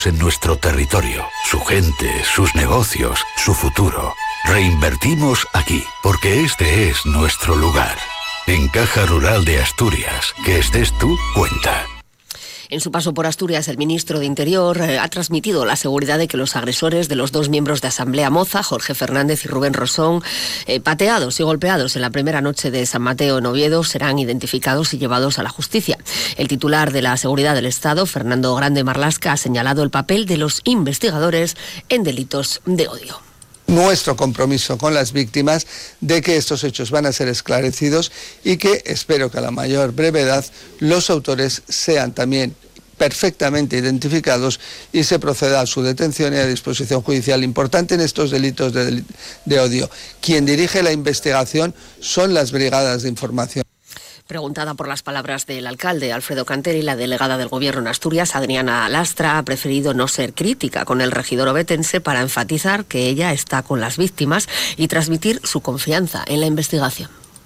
en nuestro territorio, su gente, sus negocios, su futuro. Reinvertimos aquí, porque este es nuestro lugar. En Caja Rural de Asturias, que estés tú, cuenta. En su paso por Asturias, el ministro de Interior ha transmitido la seguridad de que los agresores de los dos miembros de Asamblea Moza, Jorge Fernández y Rubén Rosón, pateados y golpeados en la primera noche de San Mateo en Oviedo, serán identificados y llevados a la justicia. El titular de la Seguridad del Estado, Fernando Grande Marlaska, ha señalado el papel de los investigadores en delitos de odio. Nuestro compromiso con las víctimas de que estos hechos van a ser esclarecidos y que espero que a la mayor brevedad los autores sean también perfectamente identificados y se proceda a su detención y a disposición judicial. Importante en estos delitos de odio. Quien dirige la investigación son las brigadas de información. Preguntada por las palabras del alcalde Alfredo Canteri, la delegada del Gobierno en Asturias, Adriana Lastra, ha preferido no ser crítica con el regidor ovetense para enfatizar que ella está con las víctimas y transmitir su confianza en la investigación.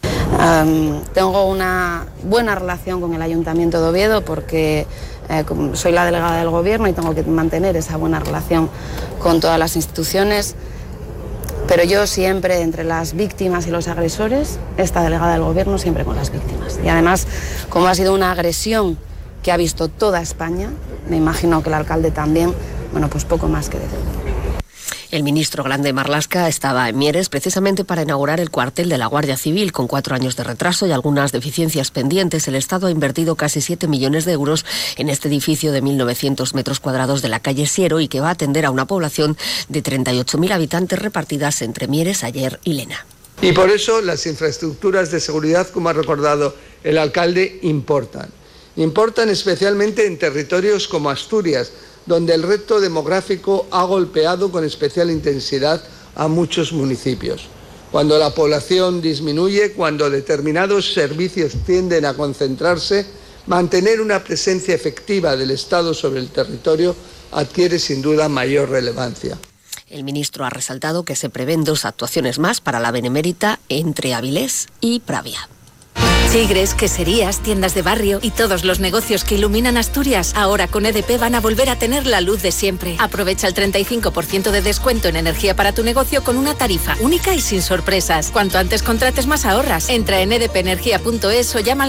Tengo una buena relación con el Ayuntamiento de Oviedo porque soy la delegada del Gobierno y tengo que mantener esa buena relación con todas las instituciones. Pero yo siempre, entre las víctimas y los agresores, esta delegada del Gobierno siempre con las víctimas. Y además, como ha sido una agresión que ha visto toda España, me imagino que el alcalde también, bueno, pues poco más que decir. El ministro Grande Marlaska estaba en Mieres precisamente para inaugurar el cuartel de la Guardia Civil. Con 4 años de retraso y algunas deficiencias pendientes, el Estado ha invertido casi 7 millones de euros en este edificio de 1.900 metros cuadrados de la calle Siero y que va a atender a una población de 38.000 habitantes repartidas entre Mieres, Aller y Lena. Y por eso las infraestructuras de seguridad, como ha recordado el alcalde, importan. Importan especialmente en territorios como Asturias, donde el reto demográfico ha golpeado con especial intensidad a muchos municipios. Cuando la población disminuye, cuando determinados servicios tienden a concentrarse, mantener una presencia efectiva del Estado sobre el territorio adquiere sin duda mayor relevancia. El ministro ha resaltado que se prevén 2 actuaciones más para la Benemérita entre Avilés y Pravia. Tigres, queserías, tiendas de barrio y todos los negocios que iluminan Asturias, ahora con EDP van a volver a tener la luz de siempre. Aprovecha el 35% de descuento en energía para tu negocio con una tarifa única y sin sorpresas. Cuanto antes contrates, más ahorras. Entra en edpenergia.es o llama al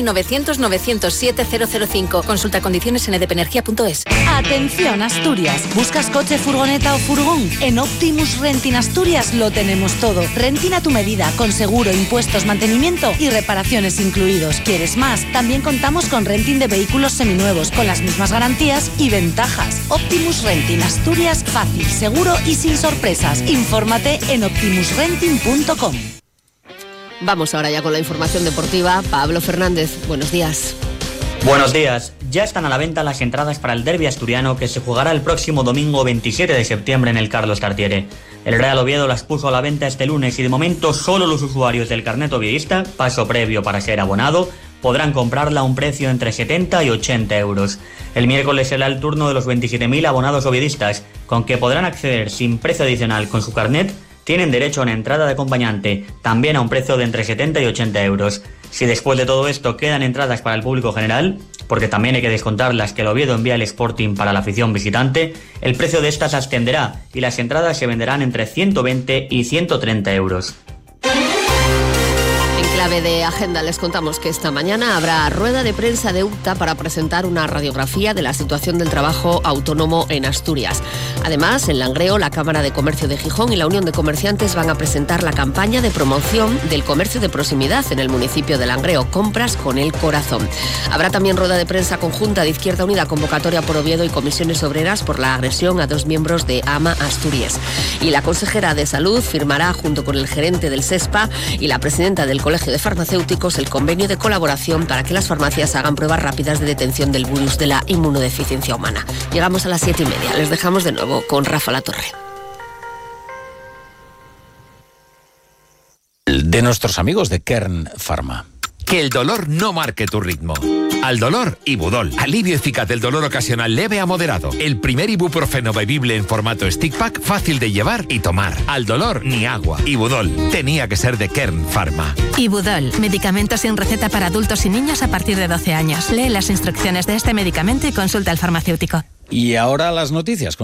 900-907-005. Consulta condiciones en edpenergia.es. Atención Asturias, ¿buscas coche, furgoneta o furgón? En Optimus Renting Asturias lo tenemos todo. Renting a tu medida, con seguro, impuestos, mantenimiento y reparaciones incluidos. ¿Quieres más? También contamos con renting de vehículos seminuevos, con las mismas garantías y ventajas. Optimus Renting Asturias, fácil, seguro y sin sorpresas. Infórmate en optimusrenting.com. Vamos ahora ya con la información deportiva. Pablo Fernández, buenos días. Buenos días. Ya están a la venta las entradas para el derbi asturiano que se jugará el próximo domingo 27 de septiembre en el Carlos Tartiere. El Real Oviedo las puso a la venta este lunes y de momento solo los usuarios del carnet oviedista, paso previo para ser abonado, podrán comprarla a un precio entre 70 y 80 euros. El miércoles será el turno de los 27.000 abonados oviedistas, con que podrán acceder sin precio adicional con su carnet. Tienen derecho a una entrada de acompañante, también a un precio de entre 70 y 80 euros. Si después de todo esto quedan entradas para el público general, porque también hay que descontar las que el Oviedo envía al Sporting para la afición visitante, el precio de estas ascenderá y las entradas se venderán entre 120 y 130 euros. En clave de agenda les contamos que esta mañana habrá rueda de prensa de UPTA para presentar una radiografía de la situación del trabajo autónomo en Asturias. Además, en Langreo, la Cámara de Comercio de Gijón y la Unión de Comerciantes van a presentar la campaña de promoción del comercio de proximidad en el municipio de Langreo, Compras con el Corazón. Habrá también rueda de prensa conjunta de Izquierda Unida, convocatoria por Oviedo y comisiones obreras por la agresión a 2 miembros de AMA Asturias. Y la consejera de Salud firmará, junto con el gerente del SESPA y la presidenta del Colegio de Farmacéuticos, el convenio de colaboración para que las farmacias hagan pruebas rápidas de detección del virus de la inmunodeficiencia humana. Llegamos a las 7:30. Les dejamos de nuevo con Rafa Latorre. De nuestros amigos de Kern Pharma. Que el dolor no marque tu ritmo. Al dolor, Ibudol. Alivio eficaz del dolor ocasional leve a moderado. El primer ibuprofeno bebible en formato stick pack, fácil de llevar y tomar. Al dolor, ni agua. Ibudol. Tenía que ser de Kern Pharma. Ibudol. Medicamento sin receta para adultos y niños a partir de 12 años. Lee las instrucciones de este medicamento y consulta al farmacéutico. Y ahora las noticias.